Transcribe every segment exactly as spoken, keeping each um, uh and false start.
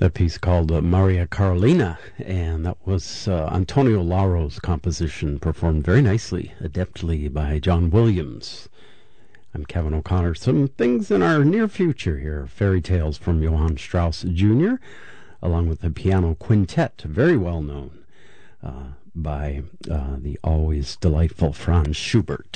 That piece called uh, Maria Carolina, and that was uh, Antonio Laro's composition, performed very nicely, adeptly by John Williams. I'm Kevin O'Connor. Some things in our near future here. Fairy tales from Johann Strauss Junior, along with the piano quintet, very well known uh, by uh, the always delightful Franz Schubert.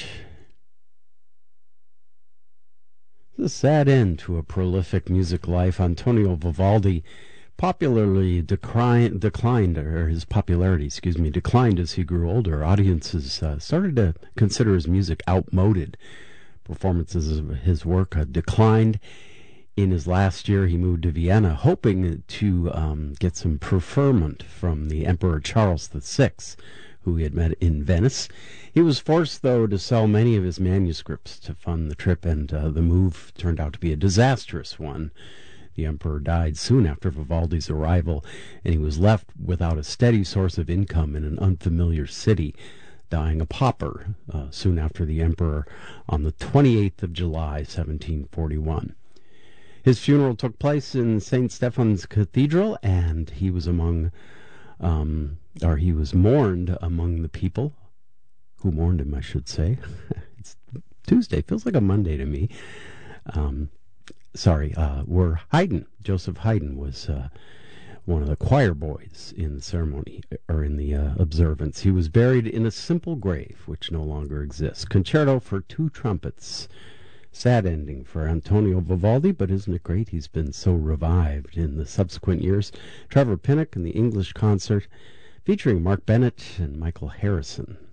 The sad end to a prolific music life. Antonio Vivaldi popularly declined, declined, or his popularity, excuse me, declined as he grew older. Audiences uh, started to consider his music outmoded. Performances of his work uh, declined. In his last year, he moved to Vienna, hoping to um, get some preferment from the Emperor Charles the Sixth, who he had met in Venice. He was forced, though, to sell many of his manuscripts to fund the trip, and uh, the move turned out to be a disastrous one. The emperor died soon after Vivaldi's arrival, and he was left without a steady source of income in an unfamiliar city, dying a pauper uh, soon after the emperor on the twenty-eighth of July, seventeen forty-one. His funeral took place in Saint Stephen's Cathedral, and he was among, um, or he was mourned among the people who mourned him, I should say. It's Tuesday, feels like a Monday to me. Um, sorry, uh, were Haydn. Joseph Haydn was uh, one of the choir boys in the ceremony, or in the uh, observance. He was buried in a simple grave, which no longer exists. Concerto for Two Trumpets. Sad ending for Antonio Vivaldi, but isn't it great he's been so revived in the subsequent years? Trevor Pinnock and the English Concert, featuring Mark Bennett and Michael Harrison.